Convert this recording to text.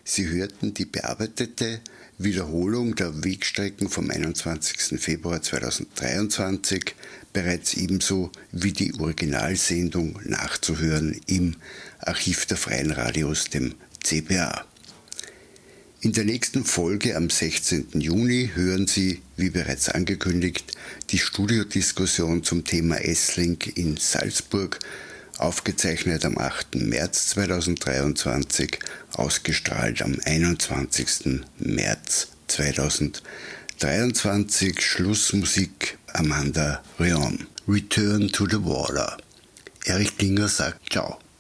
Sie hörten die bearbeitete Wiederholung der Wegstrecken vom 21. Februar 2023, bereits ebenso wie die Originalsendung nachzuhören im Archiv der Freien Radios, dem CBA. In der nächsten Folge am 16. Juni hören Sie, wie bereits angekündigt, die Studiodiskussion zum Thema S-Link in Salzburg, aufgezeichnet am 8. März 2023, ausgestrahlt am 21. März 2023. Schlussmusik Amanda Rheon. Return to the Water. Erich Klinger sagt Ciao.